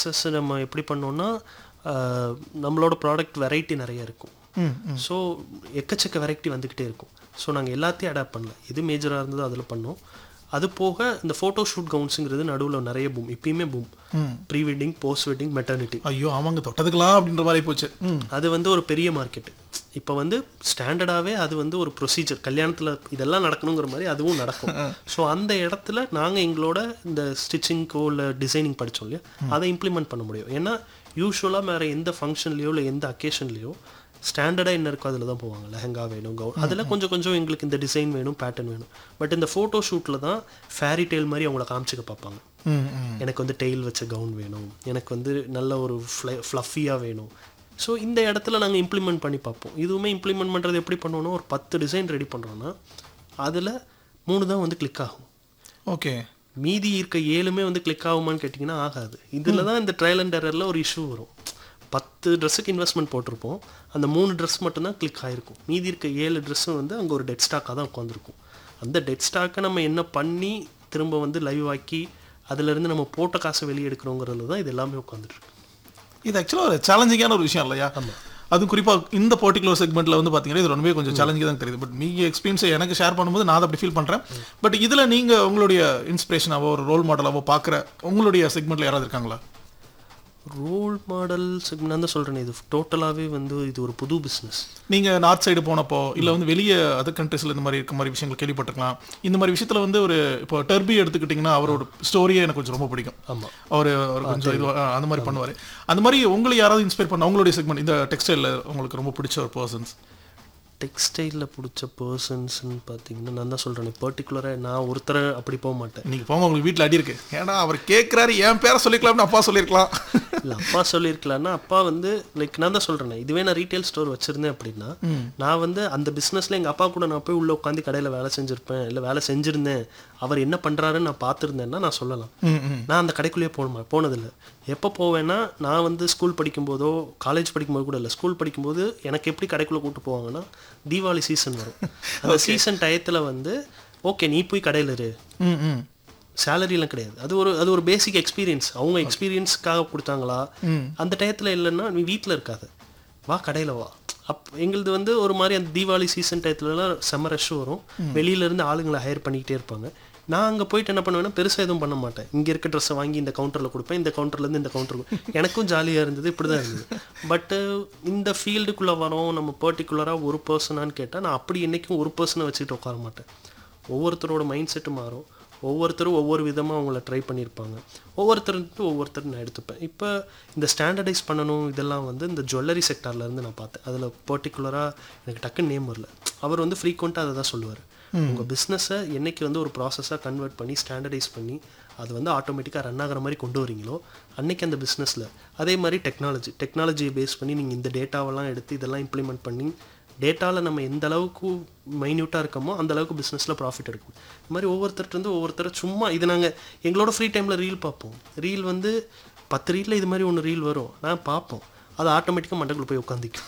Success நம்ம எப்படி பண்ணோம்னா, நம்மளோட ப்ராடக்ட் வெரைட்டி நிறைய இருக்கும். ஸோ எக்கச்சக்க வெரைட்டி வந்துக்கிட்டே இருக்கும். ஸோ நாங்கள் எல்லாத்தையும் அடாப்ட் பண்ணல. எது மேஜராக இருந்ததோ அதில் பண்ணோம். அது போக இந்த ஃபோட்டோ ஷூட் கவுன்ஸுங்கிறது நடுவில் நிறைய பூம், இப்பயுமே boom. Pre wedding, post wedding, maternity. ஐயோ ஆமாங்க, தொட்டதுக்கலாம் அப்படின்ற மாதிரி போச்சு. அது வந்து ஒரு பெரிய மார்க்கெட்டு. இப்போ வந்து ஸ்டாண்டர்டாகவே அது வந்து ஒரு ப்ரொசீஜர். கல்யாணத்தில் இதெல்லாம் நடக்கணுங்கிற மாதிரி அதுவும் நடக்கும். ஸோ அந்த இடத்துல நாங்கள் எங்களோட இந்த ஸ்டிச்சிங்க்கோ இல்லை டிசைனிங் படித்தோம் இல்லையா, அதை இம்ப்ளிமெண்ட் பண்ண முடியும். ஏன்னா யூஸ்வலாக வேறு எந்த ஃபங்க்ஷன்லேயோ இல்லை எந்த அக்கேஷன்லேயோ ஸ்டாண்டர்டாக என்ன இருக்கோ அதில் தான் போவாங்க. லெஹங்கா வேணும், கவுன், அதில் கொஞ்சம் எங்களுக்கு இந்த டிசைன் வேணும், பேட்டர்ன் வேணும். பட் இந்த ஃபோட்டோ ஷூட்டில் தான் ஃபேரி டெய்ல் மாதிரி அவங்கள காமிச்சிக்க பார்ப்பாங்க. எனக்கு வந்து டெய்ல் வச்ச கவுன் வேணும், எனக்கு வந்து நல்ல ஒரு ஃப்ளஃபியாக வேணும். ஸோ இந்த இடத்துல நாங்கள் இம்ப்ளிமெண்ட் பண்ணி பார்ப்போம். இதுவுமே இம்ப்ளிமெண்ட் பண்ணுறது எப்படி பண்ணுவோன்னா, ஒரு 10 டிசைன் ரெடி பண்ணுறோன்னா அதில் 3 தான் வந்து கிளிக் ஆகும். ஓகே, மீதி இருக்க 7மே வந்து கிளிக் ஆகுமான்னு கேட்டிங்கன்னா ஆகாது. இதில் தான் இந்த ட்ரையல் அண்ட் எரரில் ஒரு இஷ்யூ வரும். 10 ட்ரெஸ்ஸுக்கு இன்வெஸ்ட்மெண்ட் போட்டிருப்போம், அந்த 3 ட்ரெஸ் மட்டும்தான் கிளிக் ஆகிருக்கும். மீதி இருக்க 7 ட்ரெஸ்ஸும் வந்து அங்கே ஒரு டெட் ஸ்டாக்காக தான் உட்காந்துருக்கும். அந்த டெட் ஸ்டாக்கை நம்ம என்ன பண்ணி திரும்ப வந்து லைவ் ஆக்கி அதிலேருந்து நம்ம போட்ட காசை வெளியே எடுக்கிறோங்கிறதுல தான் இது எல்லாமே உட்காந்துருக்கு. இது ஆக்சுவலாக ஒரு சேலஞ்சிங்கான ஒரு விஷயம் இல்லையா? அதுவும் குறிப்பாக இந்த பர்டிகுலர் செக்மெண்ட்டில் வந்து பார்த்தீங்கன்னா இது ரொம்பவே கொஞ்சம் சேலஞ்சிங் தான் தெரியுது. பட் நீங்கள் எக்ஸ்பீரியன்ஸை எனக்கு ஷேர் பண்ணும்போது நான் அதை அப்படி ஃபீல் பண்ணுறேன். பட் இதில் நீங்கள் உங்களுடைய இன்ஸ்பிரேஷனாவோ ஒரு ரோல் மாடலாவோ பார்க்குற உங்களுடைய செக்மெண்ட்டில் யாராவது இருக்காங்களா? ரோல் மாடல் செக்மெண்ட் தான் சொல்கிறேன். இது டோட்டலாகவே வந்து இது ஒரு புது பிஸ்னஸ். நீங்கள் நார்த் சைடு போனப்போ இல்லை வந்து வெளியே அதர் கண்ட்ரீஸில் இந்த மாதிரி இருக்க மாதிரி விஷயங்கள் கேள்விப்பட்டிருக்கலாம். இந்த மாதிரி விஷயத்தில் வந்து ஒரு இப்போ டர்பி எடுத்துக்கிட்டிங்கன்னா அவரோட ஸ்டோரியே எனக்கு கொஞ்சம் ரொம்ப பிடிக்கும். ஆமாம், அவர் கொஞ்சம் இது அந்த மாதிரி பண்ணுவார். அந்த மாதிரி உங்களை யாராவது இன்ஸ்பயர் பண்ண உங்களுடைய செக்மெண்ட் இந்த டெக்ஸ்டைலில் உங்களுக்கு ரொம்ப பிடிச்ச ஒரு பர்சன்ஸ்? டெக்ஸ்டைலில் பிடிச்ச பர்சன்ஸ்ன்னு பார்த்தீங்கன்னா நான் தான் சொல்கிறேன், பர்டிகுலராக நான் ஒருத்தரை அப்படி போக மாட்டேன். நீங்கள் போங்க, உங்களுக்கு வீட்டில் அடி இருக்கு. ஏன்னா அவர் கேட்குறாரு, என் பேரை சொல்லிக்கலாம்னு அப்பா சொல்லியிருக்கலாம். இல்லை, அப்பா சொல்லியிருக்கலாம்னா அப்பா வந்து லைக் நான் தான் சொல்கிறேன், இதுவே நான் ரீட்டைல் ஸ்டோர் வச்சுருந்தேன் அப்படின்னா நான் வந்து அந்த பிஸ்னஸில் எங்கள் அப்பா கூட நான் போய் உள்ளே உட்காந்து கடையில் வேலை செஞ்சுருப்பேன், இல்லை வேலை செஞ்சுருந்தேன், அவர் என்ன பண்ணுறாருன்னு நான் பார்த்துருந்தேன்னா நான் சொல்லலாம். நான் அந்த கடைக்குள்ளேயே போனதில்லை. எப்போ போவேன்னா நான் வந்து ஸ்கூல் படிக்கும்போதோ காலேஜ் படிக்கும்போது கூட இல்லை, ஸ்கூல் படிக்கும்போது எனக்கு எப்படி கடைக்குள்ளே கூப்பிட்டு போவாங்கன்னா, தீபாவளி சீசன் வரும். அந்த சீசன் டயத்தில் வந்து ஓகே நீ போய் கடையில் இரு, சேலரிலாம் கிடையாது. அது ஒரு பேசிக் எக்ஸ்பீரியன்ஸ். அவங்க எக்ஸ்பீரியன்ஸ்க்காக கொடுத்தாங்களா, அந்த டயத்தில் இல்லைன்னா நீ வீட்டில் இருக்காது, வா கடையில் வா. எங்களுது வந்து ஒரு மாதிரி அந்த தீபாவளி சீசன் டயத்துலலாம் செம்ம ரஷ் வரும், வெளியிலேருந்து ஆளுங்களை ஹையர் பண்ணிக்கிட்டே இருப்பாங்க. நான் அங்கே போயிட்டு என்ன பண்ணுவேன்னா பெருசாக எதுவும் பண்ண மாட்டேன். இங்கே இருக்க ட்ரெஸ்ஸை வாங்கி இந்த கவுண்டரில் கொடுப்பேன், இந்த கவுண்டர்லேருந்து இந்த கவுண்டருக்கு. எனக்கும் ஜாலியாக இருந்தது, இப்படி தான் இருந்தது. பட்டு இந்த ஃபீல்டுக்குள்ளே வரோம் நம்ம பர்டிகுலராக ஒரு பர்சனான்னு கேட்டால் நான் அப்படி என்றைக்கும் ஒரு பர்சனை வச்சுக்கிட்டு உட்கார மாட்டேன். ஒவ்வொருத்தரோட மைண்ட் செட்டு மாறும், ஒவ்வொருத்தரும் ஒவ்வொரு விதமாக அவங்கள ட்ரை பண்ணியிருப்பாங்க, ஒவ்வொருத்தர் நான் எடுத்துப்பேன். இப்போ இந்த ஸ்டாண்டர்டைஸ் பண்ணணும் இதெல்லாம் வந்து இந்த ஜுவல்லரி செக்டார்லேருந்து நான் பார்த்தேன். அதில் பர்டிகுலராக எனக்கு டக்குன்னு நேம் வரல. அவர் வந்து ஃப்ரீக்வெண்ட்டாக அதை தான் சொல்லுவார், உங்கள் பிஸ்னஸை என்றைக்கு வந்து ஒரு ப்ராசஸாக கன்வெர்ட் பண்ணி ஸ்டாண்டர்டைஸ் பண்ணி அது வந்து ஆட்டோமேட்டிக்காக ரன் ஆகிற மாதிரி கொண்டு வரீங்களோ அன்றைக்கி அந்த பிஸ்னஸில் அதே மாதிரி டெக்னாலஜியை பேஸ் பண்ணி நீங்கள் இந்த டேட்டாவெல்லாம் எடுத்து இதெல்லாம் இம்ப்ளிமெண்ட் பண்ணி டேட்டாவில் நம்ம எந்த அளவுக்கு மைன்யூட்டாக இருக்கமோ அந்த அளவுக்கு பிஸ்னஸில் ப்ராஃபிட் எடுக்கும். இந்த மாதிரி ஒவ்வொருத்தரை சும்மா இது நாங்கள் எங்களோட ஃப்ரீ டைமில் ரீல் பார்ப்போம். ரீல் வந்து 10 ரீலில் இது மாதிரி ஒன்று ரீல் வரும், நான் பார்ப்போம், அது ஆட்டோமேட்டிக்காக மண்டக்குள்ளே போய் உட்காந்துக்கும்.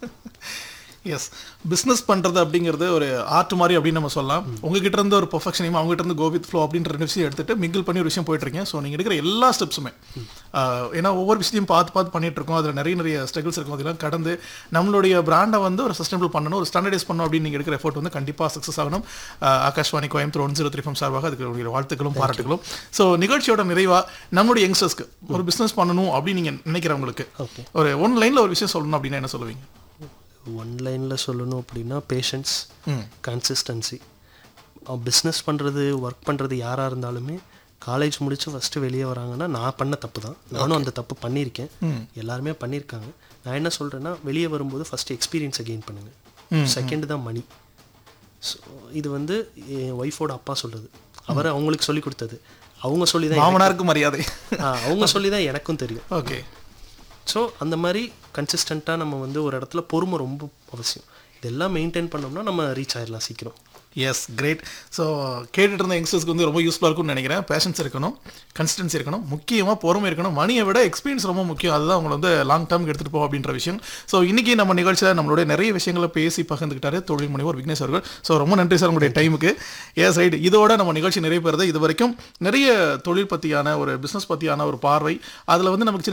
எஸ், பிஸ்னஸ் பண்ணுறது அப்படிங்கிறது ஒரு ஆர்ட் மாதிரி அப்படின்னு நம்ம சொல்லலாம். உங்ககிட்ட இருந்து ஒரு பர்ஃபெக்ஷனையும் அவங்ககிட்ட இருந்து கோ வித் ஃப்ளோ அப்படின்ற விஷயம் எடுத்துகிட்டு மிங்கிள் பண்ணி ஒரு விஷயம் போயிட்டுருக்கீங்க. ஸோ நீங்கள் எடுக்கிற எல்லா ஸ்டெப்ஸுமே ஏன்னா ஒவ்வொரு விஷயத்தையும் பார்த்து பண்ணிட்டு இருக்கோம், அதில் நிறைய ஸ்ட்ரகிள்ஸ் இருக்கும், அதெல்லாம் கடந்து நம்மளுடைய பிராண்டை வந்து ஒரு சஸ்டைனபிள் பண்ணணும், ஒரு ஸ்டாண்டர்டைஸ் பண்ணணும் அப்படின்னு நீங்கள் எடுக்கிற எஃபோர்ட் வந்து கண்டிப்பாக சக்ஸஸ் ஆகணும். ஆகாஷ்வாணி கோயம்புத்தூர் 103 சார்பாக அதுக்கு வாழ்த்துக்களும் பாராட்டுகளும். ஸோ நிகழ்ச்சியோட நிறைவாக நம்மளுடைய யங்ஸ்டர்ஸ்க்கு ஒரு பிஸ்னஸ் பண்ணணும் அப்படின்னு நீங்கள் நினைக்கிறவங்களுக்கு ஒரு ஒன் லைனில் ஒரு விஷயம் சொல்லணும் அப்படின்னா என்ன சொல்லுவீங்க? ஒன் லைனில் சொல்லணும் அப்படின்னா பேஷன்ஸ், கன்சிஸ்டன்சி. பிஸ்னஸ் பண்ணுறது ஒர்க் பண்ணுறது யாராக இருந்தாலுமே காலேஜ் முடித்து ஃபஸ்ட்டு வெளியே வராங்கன்னா நான் பண்ண தப்பு தான், நானும் அந்த தப்பு பண்ணியிருக்கேன், எல்லாருமே பண்ணியிருக்காங்க. நான் என்ன சொல்கிறேன்னா வெளியே வரும்போது ஃபஸ்ட்டு எக்ஸ்பீரியன்ஸை கெயின் பண்ணுங்கள், செகண்ட் தான் மணி. ஸோ இது வந்து என் ஒய்ஃபோட அப்பா சொல்கிறது, அவர் அவங்களுக்கு சொல்லி கொடுத்தது, அவங்க சொல்லி தான் மாமனாருக்கு மரியாதை, அவங்க சொல்லி தான் எனக்கும் தெரியும். ஓகே. ஸோ அந்த மாதிரி கன்சிஸ்டண்ட்டாக நம்ம வந்து ஒரு இடத்துல பொறுமை ரொம்ப அவசியம். இதெல்லாம் மெயின்டைன் பண்ணோம்னா நம்ம ரீச் ஆகிடலாம் சீக்கிரம். S great. ஸோ கேட்டுட்டு இருந்த யங்ஸ்டர்ஸ்க்கு வந்து ரொம்ப யூஸ்ஃபுல்லாக இருக்கும்னு நினைக்கிறேன். பேஷன்ஸ் இருக்கணும், கன்சிஸ்டன்சி இருக்கணும், முக்கியமாக பொறுமை இருக்கணும், மணியை விட எக்ஸ்பீரியன்ஸ் ரொம்ப முக்கியம். அதுதான் உங்களை வந்து லாங் டேர்முக்கு எடுத்துகிட்டு போகும் அப்படின்ற விஷயம். ஸோ இன்றைக்கி நம்ம நிகழ்ச்சியில் நம்மளுடைய நிறைய விஷயங்களை பேசி பகிர்ந்துக்கிட்டாரு தொழில் முனைவோர் விக்னேஷ் அவர்கள். ஸோ ரொம்ப நன்றி சார் உங்களுடைய டைமுக்கு. எஸ் ரைட், இதோட நம்ம நிகழ்ச்சி நிறைய பெறுது. இது வரைக்கும் நிறைய தொழில் பற்றியான ஒரு பிஸ்னஸ் பற்றியான ஒரு பார்வை, அதில் வந்து நமக்கு